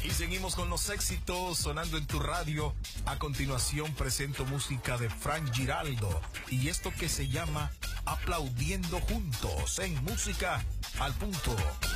Y seguimos con los éxitos sonando en tu radio. A continuación presento música de Frank Giraldo y esto que se llama Aplaudiendo Juntos en Música al Punto.